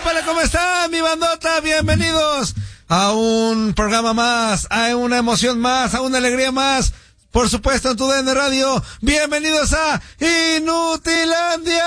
Épale, ¿cómo están, mi bandota? Bienvenidos a un programa más, a una emoción más, a una alegría más. Por supuesto, en tu DN Radio. Bienvenidos a Inutilandia.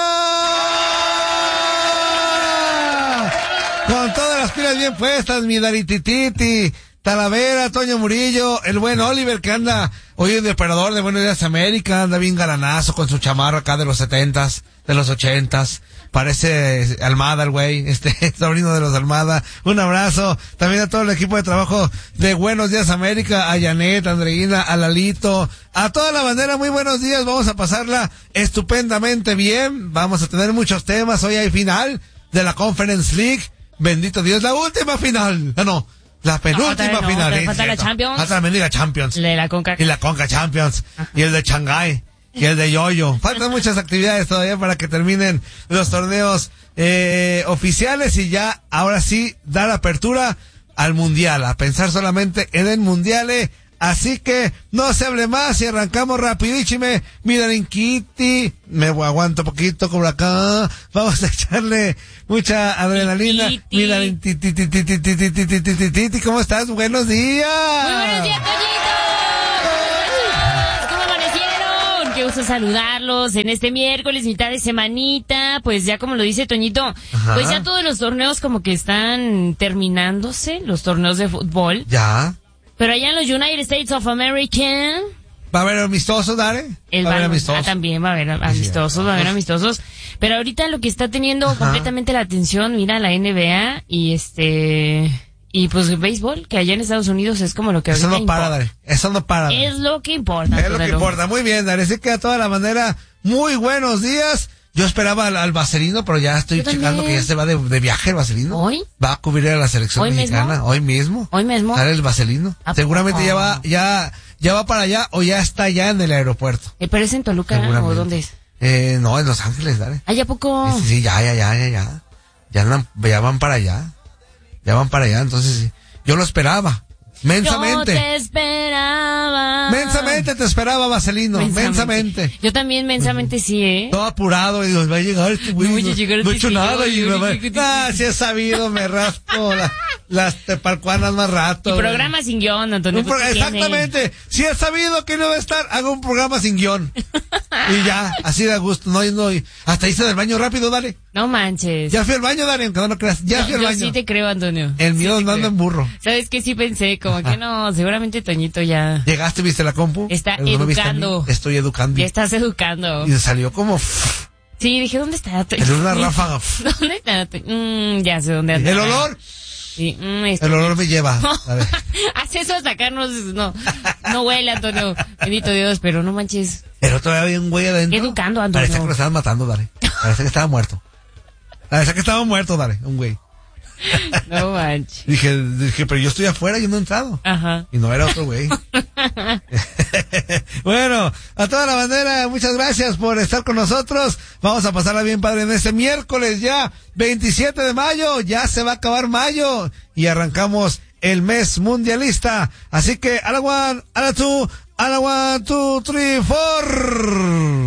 Con todas las pilas bien puestas, mi Daritititi, Talavera, Toño Murillo, el buen Oliver que anda hoy el operador de Buenos Días América, anda bien galanazo con su chamarra acá de los 70s, de los 80s. Parece Almada el güey, sobrino de los Almada. Un abrazo también a todo el equipo de trabajo de Buenos Días América, a Janet, a Andreina, a Lalito, a toda la bandera. Muy buenos días, vamos a pasarla estupendamente bien. Vamos a tener muchos temas. Hoy hay final de la Conference League. Bendito Dios, la última final. No, la penúltima final. Falta la Champions. Falta la mendiga Champions. De la Conca. Y la Conca Champions. Ajá. Y el de Shanghái. Y el de Yoyo. Faltan muchas actividades todavía para que terminen los torneos oficiales y ya, ahora sí, dar apertura al Mundial, a pensar solamente en el Mundial. Así que no se hable más y arrancamos rapidísime. Miren, Kitty, me aguanto poquito como acá. Vamos a echarle mucha adrenalina. Miren, Titi, ¿cómo estás? Buenos días. Muy buenos días, Toñito. ¿Cómo amanecieron? Qué gusto saludarlos en este miércoles, mitad de semanita. Pues ya como lo dice Toñito, ajá, pues ya todos los torneos como que están terminándose, los torneos de fútbol. Ya. Pero allá en los United States of America... ¿Va a haber amistosos, Dare? ¿Va a haber amistosos? También va a haber amistosos, va a haber amistosos. Pero ahorita lo que está teniendo, ajá, completamente la atención, mira, la NBA y y pues el béisbol, que allá en Estados Unidos es como lo que ahorita importa. Eso no para, Dare. Eso no para. Dare. Es lo que importa. Es lo que importa. Muy bien, Dare. Así que a toda la manera, muy buenos días. Yo esperaba al Vaselino, pero ya estoy checando que ya se va de viaje el Vaselino. ¿Hoy? Va a cubrir a la selección ¿Hoy mexicana. Mismo? Hoy mismo. ¿Hoy mismo? Sale el Vaselino. Seguramente ya va para allá o ya está ya en el aeropuerto. ¿Pero es en Toluca o dónde es? No, en Los Ángeles, Dale. ¿Ay, a poco? Sí, ya. Ya van para allá. Ya van para allá, entonces sí. Yo lo esperaba. Mensamente. Yo te esperaba. Mensamente te esperaba, Vaselino. Mensamente. Yo también mensamente sí, Todo apurado, y digo, va a llegar este güey. No he hecho nada. Sí he sabido, me raspo las tepalcuanas más rato. Y programa sin guión, Antonio. Exactamente. Si he sabido que no va a estar, hago un programa sin guión. Y ya, así de gusto. No, hasta hice del baño rápido, dale. No manches. Ya fui al baño, Dale, aunque no lo creas. Ya fui al baño. Yo sí te creo, Antonio. El miedo no anda en burro. ¿Sabes qué? Sí pensé, como que no, seguramente Toñito ya... ¿Llegaste, viste la compu? Está educando. Estoy educando. Ya estás educando. Y salió como... Sí, dije, ¿dónde está? En una ráfaga. ¿Dónde está? Ya sé dónde anda. ¿El olor? Sí, el olor me lleva. A ver. Haz eso hasta acá, no huele, Antonio. Bendito Dios, pero no manches. Pero todavía había un güey adentro. Educando, Antonio. Parece que lo estaban matando, Dale. Parece que estaba muerto. Dale, un güey. No manches. Dije, pero yo estoy afuera, yo no he entrado. Ajá. Y no era otro güey. Bueno, a toda la bandera, muchas gracias por estar con nosotros. Vamos a pasarla bien, padre, en este miércoles ya, 27 de mayo. Ya se va a acabar mayo y arrancamos el mes mundialista. Así que, a la 1, 2, 3, 4.